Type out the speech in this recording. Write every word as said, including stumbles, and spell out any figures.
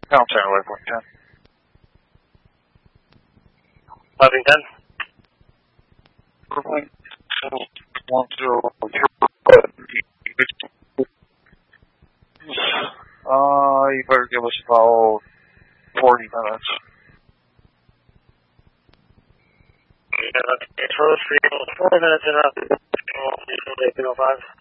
Pound ten, waypoint ten. Five ten. Waypoint one zero zero. Uh, you better give us about forty minutes. Yeah, okay. First, four minutes and up. five.